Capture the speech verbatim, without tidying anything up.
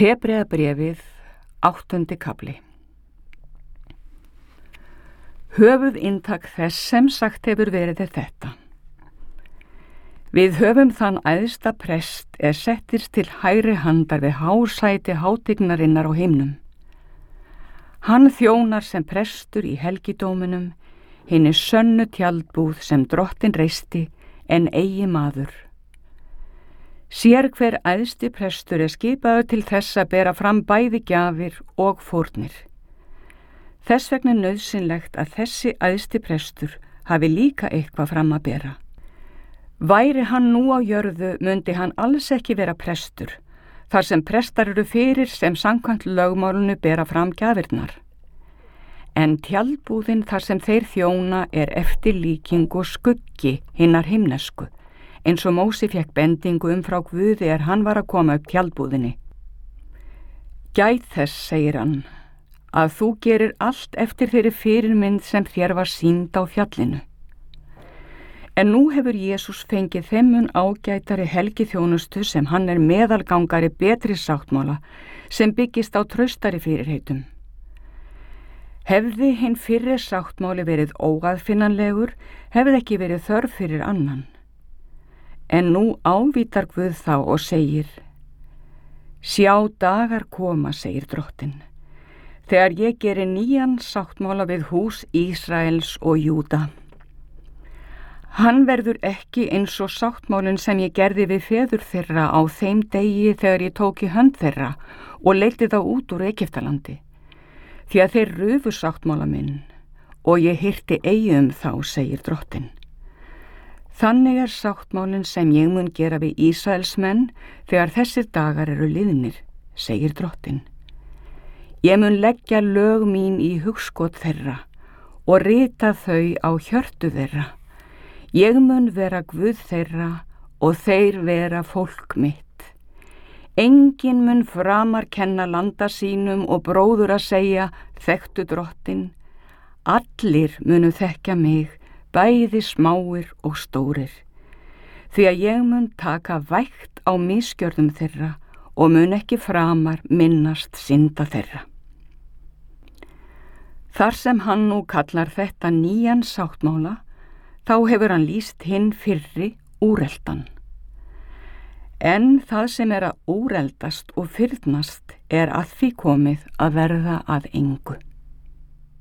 Hebreabréfið, áttundi kafli. Höfuðinntak þess sem sagt hefur verið er þetta. Við höfum þann æðsta prest er settir til hægri handar við hásæti hátignarinnar á himnum. Hann þjónar sem prestur í helgidóminum, hinni sönnu tjaldbúð sem drottin reisti en eigi maður. Sér hver æðsti prestur er skipaður til þess að bera fram bæði gjafir og fórnir. Þess vegna er nauðsynlegt að þessi æðsti prestur hafi líka eitthvað fram að bera. Væri hann nú á jörðu mundi hann alls ekki vera prestur, þar sem prestar eru fyrir sem samkvæmt lögmálinu bera fram gjafirnar. En tjaldbúðin þar sem þeir þjóna er eftirlíking og skuggi hinnar himnesku, eins og Mósi fékk bendingu um frá Guði er hann var að koma upp tjaldbúðinni. Gæt þess, segir hann, að þú gerir allt eftir þeirri fyrirmynd sem þér var sýnd á fjallinu. En nú hefur Jesús fengið þeim mun ágætari helgiþjónustu sem hann er meðalgangari betri sáttmála sem byggist á traustari fyrirheitum. Hefði hinn fyrri sáttmáli verið óaðfinnanlegur, hefði ekki verið þörf fyrir annan. En nú ávítar Guð þá og segir: Sjá dagar koma, segir drottin, þegar ég geri nýjan sáttmála við hús Ísraels og Júda. Hann verður ekki eins og sáttmálinn sem ég gerði við feður þeirra á þeim degi þegar ég tók í hönd þeirra og leiddi þá út úr Egyptalandi, því að þeir rufu sáttmála minn og ég hirti eigi um þá, segir drottin. Þannig er sáttmálinn sem ég mun gera við Ísraelsmenn þegar þessir dagar eru liðnir, segir drottin. Ég mun leggja lög mín í hugskot þeirra og rita þau á hjörtu þeirra. Ég mun vera Guð þeirra og þeir vera fólk mitt. Enginn mun framar kenna landa sínum og bróður að segja, þekktu drottin. Allir munu þekkja mig, bæði smáir og stórir. Því að ég mun taka vægt á misgjörðum þeirra og mun ekki framar minnast synda þeirra. Þar sem hann nú kallar þetta nýjan sáttmála, þá hefur hann lýst hinn fyrri úreldan. En það sem er að úreldast og fyrnast er að því komið að verða að engu.